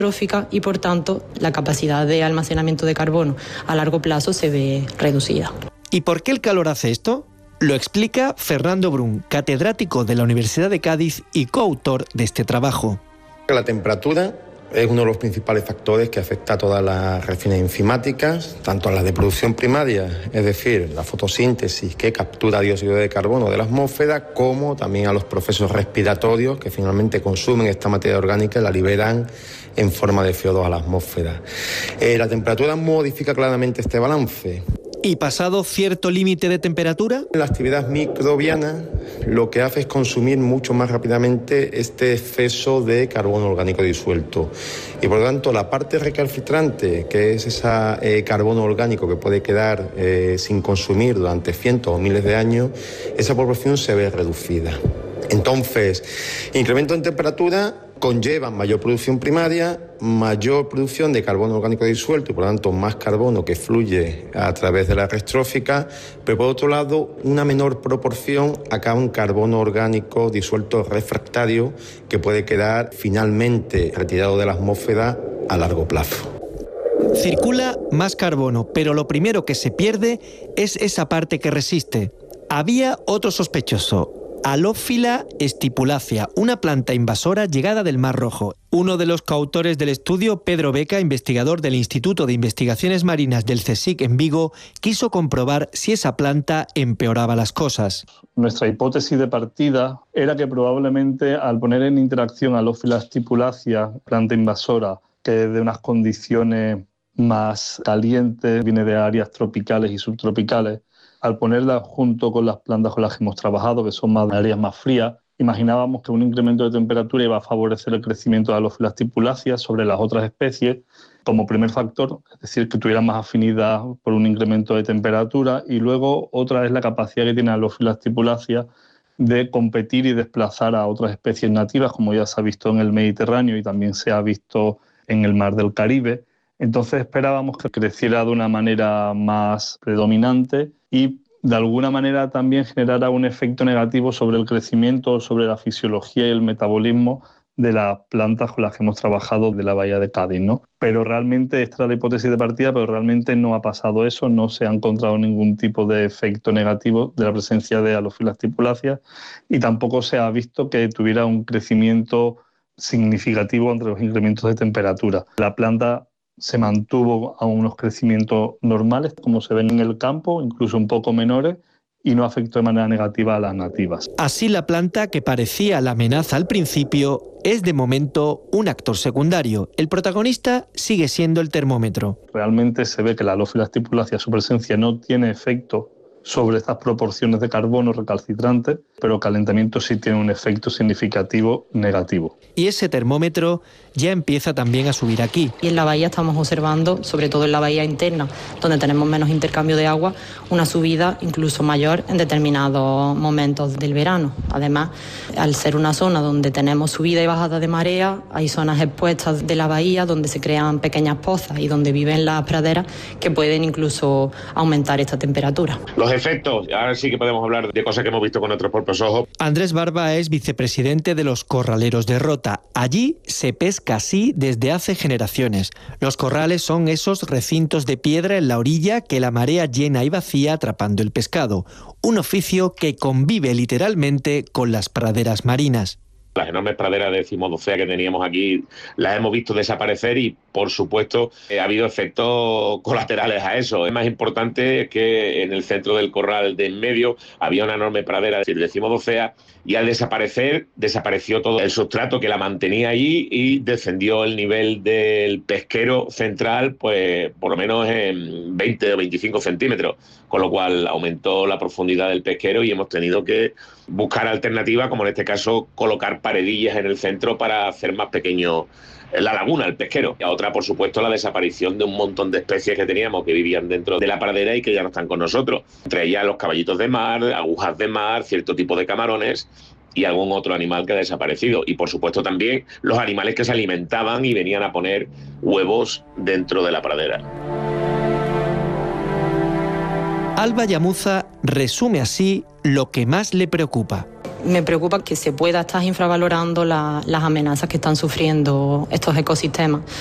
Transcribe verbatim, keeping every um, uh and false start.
trófica y por tanto la capacidad de almacenamiento de carbono a largo plazo se ve reducida. ¿Y por qué el calor hace esto? Lo explica Fernando Brun, catedrático de la Universidad de Cádiz y coautor de este trabajo. La temperatura es uno de los principales factores que afecta a todas las reacciones enzimáticas, tanto a las de producción primaria, es decir, la fotosíntesis que captura dióxido de carbono de la atmósfera, como también a los procesos respiratorios que finalmente consumen esta materia orgánica y la liberan en forma de C O dos a la atmósfera. Eh, la temperatura modifica claramente este balance. ¿Y pasado cierto límite de temperatura? La actividad microbiana lo que hace es consumir mucho más rápidamente este exceso de carbono orgánico disuelto. Y por lo tanto, la parte recalcitrante, que es ese eh, carbono orgánico que puede quedar eh, sin consumir durante cientos o miles de años, esa proporción se ve reducida. Entonces, incremento en temperatura conlleva mayor producción primaria, mayor producción de carbono orgánico disuelto y por lo tanto más carbono que fluye a través de la red trófica, pero por otro lado una menor proporción acaba un carbono orgánico disuelto refractario que puede quedar finalmente retirado de la atmósfera a largo plazo. Circula más carbono, pero lo primero que se pierde es esa parte que resiste. Había otro sospechoso. Halophila stipulacea, una planta invasora llegada del Mar Rojo. Uno de los coautores del estudio, Pedro Beca, investigador del Instituto de Investigaciones Marinas del CSIC en Vigo, quiso comprobar si esa planta empeoraba las cosas. Nuestra hipótesis de partida era que probablemente al poner en interacción Halophila stipulacea, planta invasora, que es de unas condiciones más calientes, viene de áreas tropicales y subtropicales, al ponerla junto con las plantas con las que hemos trabajado, que son más áreas más frías, imaginábamos que un incremento de temperatura iba a favorecer el crecimiento de Halophila stipulacea sobre las otras especies como primer factor, es decir, que tuviera más afinidad por un incremento de temperatura, y luego otra es la capacidad que tiene Halophila stipulacea de competir y desplazar a otras especies nativas, como ya se ha visto en el Mediterráneo y también se ha visto en el Mar del Caribe. Entonces esperábamos que creciera de una manera más predominante y de alguna manera también generara un efecto negativo sobre el crecimiento, sobre la fisiología y el metabolismo de las plantas con las que hemos trabajado de la bahía de Cádiz, ¿no? Pero realmente, esta era la hipótesis de partida, pero realmente no ha pasado eso, no se ha encontrado ningún tipo de efecto negativo de la presencia de Halophila stipulacea y tampoco se ha visto que tuviera un crecimiento significativo entre los incrementos de temperatura. La planta se mantuvo a unos crecimientos normales, como se ven en el campo, incluso un poco menores, y no afectó de manera negativa a las nativas. Así, la planta, que parecía la amenaza al principio, es de momento un actor secundario. El protagonista sigue siendo el termómetro. Realmente se ve que la Halophila stipulacea, su presencia, no tiene efecto sobre estas proporciones de carbono recalcitrante, pero el calentamiento sí tiene un efecto significativo negativo. Y ese termómetro ya empieza también a subir aquí. Y en la bahía estamos observando, sobre todo en la bahía interna, donde tenemos menos intercambio de agua, una subida incluso mayor en determinados momentos del verano. Además, al ser una zona donde tenemos subida y bajada de marea, hay zonas expuestas de la bahía donde se crean pequeñas pozas y donde viven las praderas que pueden incluso aumentar esta temperatura. Los efectos, ahora sí que podemos hablar de cosas que hemos visto con nuestros propios ojos. Andrés Barba es vicepresidente de los Corraleros de Rota. Allí se pesca así desde hace generaciones. Los corrales son esos recintos de piedra en la orilla que la marea llena y vacía atrapando el pescado. Un oficio que convive literalmente con las praderas marinas. Las enormes praderas de decimodocea que teníamos aquí las hemos visto desaparecer y, por supuesto, eh, ha habido efectos colaterales a eso. Es más importante que en el centro del corral de en medio había una enorme pradera de decimodocea y al desaparecer, desapareció todo el sustrato que la mantenía allí y descendió el nivel del pesquero central, pues por lo menos en veinte o veinticinco centímetros, con lo cual aumentó la profundidad del pesquero y hemos tenido que buscar alternativas, como en este caso colocar paredillas en el centro para hacer más pequeño la laguna, el pesquero. Y a otra, por supuesto, la desaparición de un montón de especies que teníamos que vivían dentro de la pradera y que ya no están con nosotros. Entre ellas los caballitos de mar, agujas de mar, cierto tipo de camarones y algún otro animal que ha desaparecido. Y, por supuesto, también los animales que se alimentaban y venían a poner huevos dentro de la pradera. Alba Llamuza resume así lo que más le preocupa. Me preocupa que se pueda estar infravalorando la, las amenazas que están sufriendo estos ecosistemas.